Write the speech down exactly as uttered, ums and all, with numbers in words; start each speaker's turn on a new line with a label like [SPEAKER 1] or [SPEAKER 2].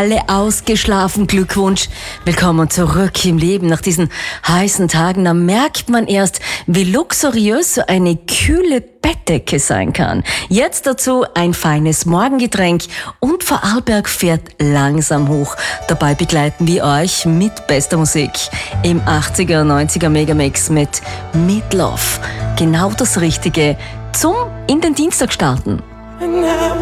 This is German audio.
[SPEAKER 1] alle ausgeschlafen. Glückwunsch. Willkommen zurück im Leben. Nach diesen heißen Tagen, da merkt man erst, wie luxuriös so eine kühle Bettdecke sein kann. Jetzt dazu ein feines Morgengetränk und Vorarlberg fährt langsam hoch. Dabei begleiten wir euch mit bester Musik im achtziger, neunziger Megamix mit Meatloaf. Genau das Richtige zum in den Dienstag starten.